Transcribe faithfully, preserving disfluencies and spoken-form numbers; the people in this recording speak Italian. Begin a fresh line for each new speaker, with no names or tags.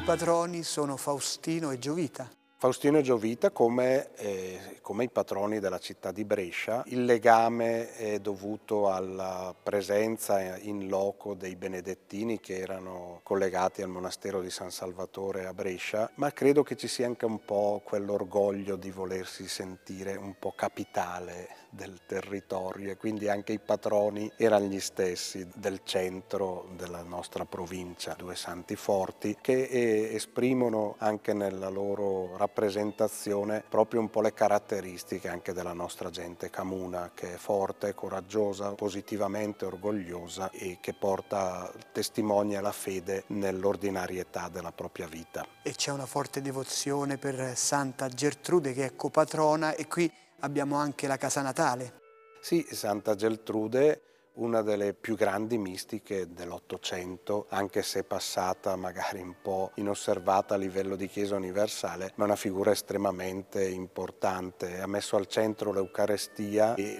patroni sono Faustino e Giovita.
Faustino e Giovita come, eh, come i patroni della città di Brescia. Il legame è dovuto alla presenza in loco dei benedettini che erano collegati al monastero di San Salvatore a Brescia, ma credo che ci sia anche un po' quell'orgoglio di volersi sentire un po' capitale del territorio, e quindi anche i patroni erano gli stessi del centro della nostra provincia, due santi forti che eh, esprimono anche nella loro rappresentazione proprio un po' le caratteristiche anche della nostra gente camuna, che è forte, coraggiosa, positivamente orgogliosa e che porta testimonia la fede nell'ordinarietà della propria vita.
E c'è una forte devozione per Santa Gertrude, che è copatrona, e qui abbiamo anche la casa natale.
Sì, Santa Geltrude, una delle più grandi mistiche dell'Ottocento, anche se passata magari un po' inosservata a livello di Chiesa universale, ma una figura estremamente importante. Ha messo al centro l'Eucarestia e